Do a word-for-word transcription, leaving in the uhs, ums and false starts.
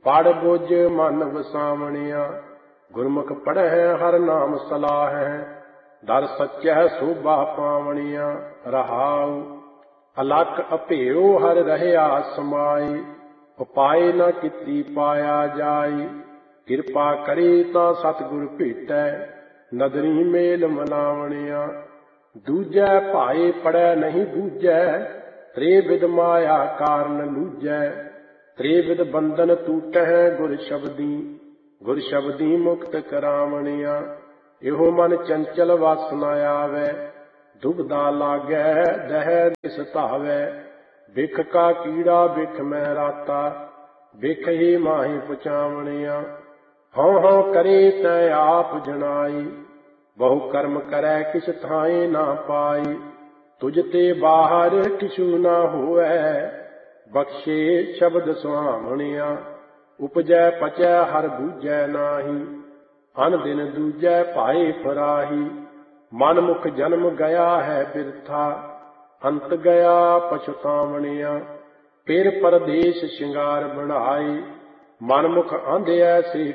ਪੜ ਬੁੱਝ ਮਨ ਵਸਾਵਣਿਆ। ਗੁਰਮੁਖ ਪੜ੍ਹੈ ਹਰ ਨਾਮ ਸਲਾਹੈ, ਦਰ ਸੱਚੈ ਸੋਭਾ ਪਾਵਣਿਆ। ਰਹਾਉ ਅਲਖ ਅਭੇਉ ਹਰ ਰਹਿਆ ਸਮਾਈ, ਉਪਾਇ ਨ ਕੀਤੀ ਪਾਇਆ ਜਾਈ। ਕਿਰਪਾ ਕਰੀ ਤਾਂ ਸਤਿਗੁਰ ਭੇਟੈ, ਨਦਰੀ ਮੇਲ ਮਨਾਵਣਿਆ। ਦੂਜੈ ਭਾਏ ਪੜੈ ਨਹੀਂ ਬੂਝੈ, ਤ੍ਰਿਵਿਧ ਮਾਇਆ ਕਾਰਨ ਲੂਝੈ। ਤ੍ਰਿਵਿਧ ਬੰਧਨ ਟੂਟਹਿ ਗੁਰ ਸ਼ਬਦੀ, ਗੁਰ ਸ਼ਬਦੀ ਮੁਕਤ ਕਰਾਵਣਿਆ। ਇਹੋ ਮਨ ਚੰਚਲ ਵਸ ਨ ਆਵੈ, ਦੁਬਦਾ ਲਾਗੈ ਦਹਿ ਦਿਸ ਧਾਵੈ। ਬਿਖ ਕਾ ਕੀੜਾ ਬਿਖ ਮੈਂ ਰਾਤਾ, ਬਿਖ ਹੀ ਮਾਹੀ ਪਹੁੰਚਾਵਣਿਆ। ਹਉ ਹਉ ਕਰੇ ਤੈ ਆਪ ਜਣਾਈ, ਬਹੁ ਕਰਮ ਕਰੈ ਕਿਛ ਥਾਏ ਨਾ ਪਾਈ। ਤੁਝ ਤੇ ਬਾਹਰ ਕਿਛੂ ਨਾ ਹੋਵੈ, ਬਖਸ਼ੇ ਸ਼ਬਦ ਸੁਹਾਵਣਿਆ। ਉਪਜੈ ਪਚੈ ਹਰ ਬੂਝੈ ਨਾਹੀ, ਅਨ ਦਿਨ ਦੂਜੈ ਭਾਏ ਫਰਾਹੀ। ਮਨ ਮੁਖ ਜਨਮ ਗਿਆ ਹੈ ਬਿਰਥਾ, ਅੰਤ ਗਿਆ ਪਛਤਾਵਣਿਆ। ਫਿਰ ਪਰਦੇਸ ਸ਼ਿੰਗਾਰ ਬਣਾਈ, ਮਨ ਮੁਖ ਆਂਧਿਐ ਸੇ